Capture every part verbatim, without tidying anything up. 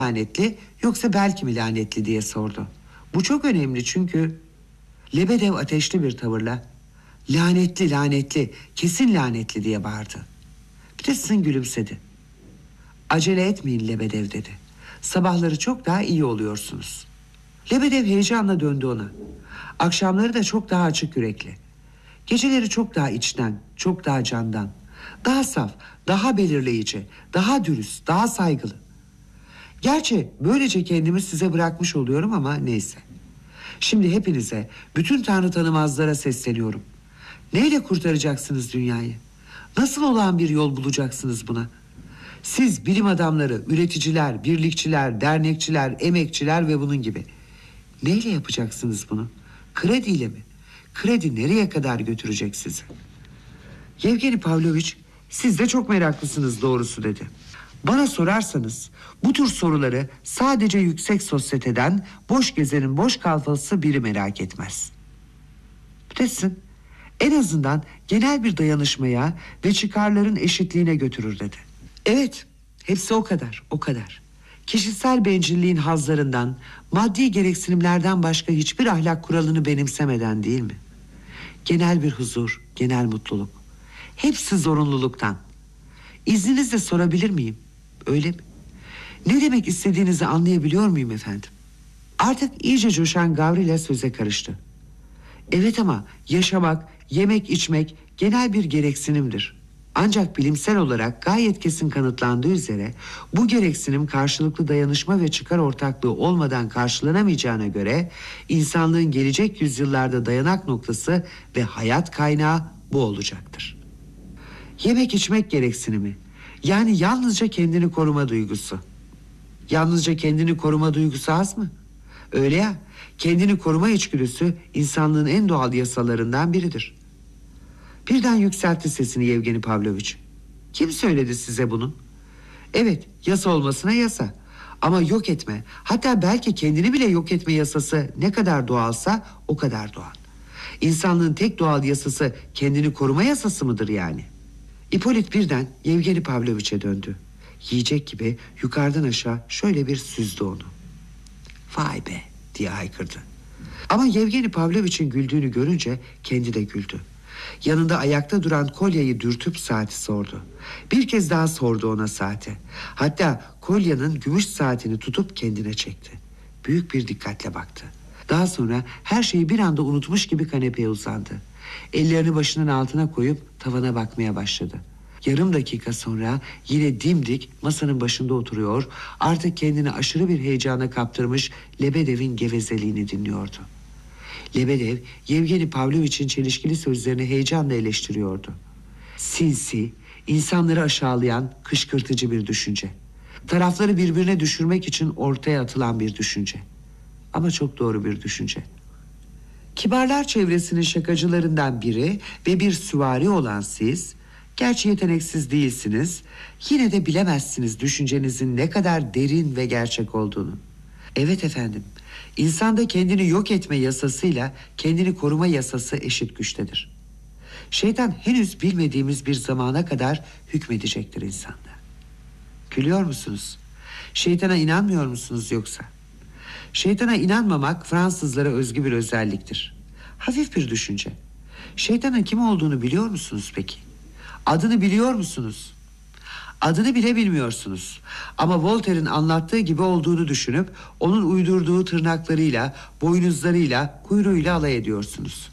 lanetli yoksa belki mi lanetli diye sordu. Bu çok önemli çünkü Lebedev ateşli bir tavırla lanetli lanetli kesin lanetli diye bağırdı. Peterson gülümsedi. Acele etmeyin Lebedev dedi. Sabahları çok daha iyi oluyorsunuz. Lebedev heyecanla döndü ona. Akşamları da çok daha açık yürekli. Geceleri çok daha içten, çok daha candan. Daha saf, daha belirleyici, daha dürüst, daha saygılı. Gerçi böylece kendimi size bırakmış oluyorum ama neyse. Şimdi hepinize, bütün tanrı tanımazlara sesleniyorum. Neyle kurtaracaksınız dünyayı? Nasıl olan bir yol bulacaksınız buna? Siz bilim adamları, üreticiler, birlikçiler, dernekçiler, emekçiler ve bunun gibi. Neyle yapacaksınız bunu? Krediyle mi? Kredi nereye kadar götürecek sizi? Yevgeni Pavlovich, siz de çok meraklısınız doğrusu dedi. Bana sorarsanız bu tür soruları sadece yüksek sosyeteden boş gezenin boş kalfası biri merak etmez. Peterson en azından genel bir dayanışmaya ve çıkarların eşitliğine götürür dedi. Evet, hepsi o kadar, o kadar. Kişisel bencilliğin hazlarından, maddi gereksinimlerden başka hiçbir ahlak kuralını benimsemeden değil mi? Genel bir huzur, genel mutluluk. Hepsi zorunluluktan. İzninizle sorabilir miyim? Öyle mi? Ne demek istediğinizi anlayabiliyor muyum efendim? Artık iyice coşan Gavrila söze karıştı. Evet ama yaşamak, yemek içmek genel bir gereksinimdir. Ancak bilimsel olarak gayet kesin kanıtlandığı üzere bu gereksinim karşılıklı dayanışma ve çıkar ortaklığı olmadan karşılanamayacağına göre insanlığın gelecek yüzyıllarda dayanak noktası ve hayat kaynağı bu olacaktır. Yemek içmek gereksinimi, yani yalnızca kendini koruma duygusu. Yalnızca kendini koruma duygusu az mı? Öyle ya, kendini koruma içgüdüsü insanlığın en doğal yasalarından biridir. Birden yükseltti sesini Yevgeni Pavlovich. Kim söyledi size bunu? Evet, yasa olmasına yasa. Ama yok etme, hatta belki kendini bile yok etme yasası ne kadar doğalsa o kadar doğal. İnsanlığın tek doğal yasası kendini koruma yasası mıdır yani? İpolit birden Yevgeni Pavlovich'e döndü. Yiyecek gibi yukarıdan aşağı şöyle bir süzdü onu. Vay be diye haykırdı. Ama Yevgeni Pavlovich'in güldüğünü görünce kendi de güldü. Yanında ayakta duran kolyeyi dürtüp saati sordu. Bir kez daha sordu ona saati. Hatta kolyenin gümüş saatini tutup kendine çekti. Büyük bir dikkatle baktı. Daha sonra her şeyi bir anda unutmuş gibi kanepeye uzandı. Ellerini başının altına koyup tavana bakmaya başladı. Yarım dakika sonra yine dimdik masanın başında oturuyor, artık kendini aşırı bir heyecana kaptırmış Lebedev'in gevezeliğini dinliyordu. Lebedev, Yevgeni Pavlovich'in çelişkili sözlerini heyecanla eleştiriyordu. Sinsi, insanları aşağılayan, kışkırtıcı bir düşünce. Tarafları birbirine düşürmek için ortaya atılan bir düşünce. Ama çok doğru bir düşünce. Kibarlar çevresinin şakacılarından biri ve bir süvari olan siz, gerçi yeteneksiz değilsiniz, yine de bilemezsiniz düşüncenizin ne kadar derin ve gerçek olduğunu. Evet efendim, insanda kendini yok etme yasasıyla kendini koruma yasası eşit güçtedir. Şeytan henüz bilmediğimiz bir zamana kadar hükmedecektir insanda. Gülüyor musunuz? Şeytana inanmıyor musunuz yoksa? Şeytana inanmamak Fransızlara özgü bir özelliktir. Hafif bir düşünce. Şeytanın kim olduğunu biliyor musunuz peki? Adını biliyor musunuz? Adını bile bilmiyorsunuz. Ama Voltaire'in anlattığı gibi olduğunu düşünüp onun uydurduğu tırnaklarıyla, boynuzlarıyla, kuyruğuyla alay ediyorsunuz.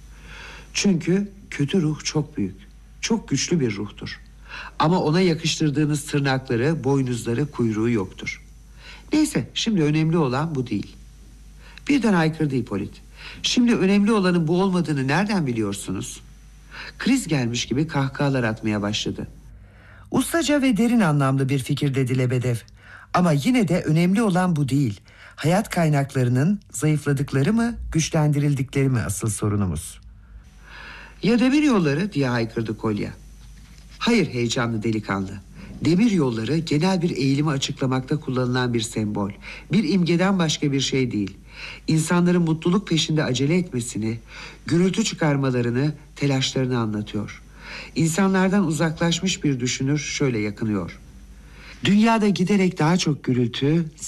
Çünkü kötü ruh çok büyük, çok güçlü bir ruhtur. Ama ona yakıştırdığınız tırnakları, boynuzları, kuyruğu yoktur. Neyse, şimdi önemli olan bu değil. Birden haykırdı İpolit. Şimdi önemli olanın bu olmadığını nereden biliyorsunuz? Kriz gelmiş gibi kahkahalar atmaya başladı. Ustaca ve derin anlamlı bir fikir dedi Lebedev. Ama yine de önemli olan bu değil. Hayat kaynaklarının zayıfladıkları mı, güçlendirildikleri mi asıl sorunumuz? Ya demir yolları diye haykırdı Kolya. Hayır heyecanlı delikanlı. Demir yolları genel bir eğilimi açıklamakta kullanılan bir sembol. Bir imgeden başka bir şey değil. İnsanların mutluluk peşinde acele etmesini, gürültü çıkarmalarını, telaşlarını anlatıyor. İnsanlardan uzaklaşmış bir düşünür şöyle yakınıyor. Dünyada giderek daha çok gürültü,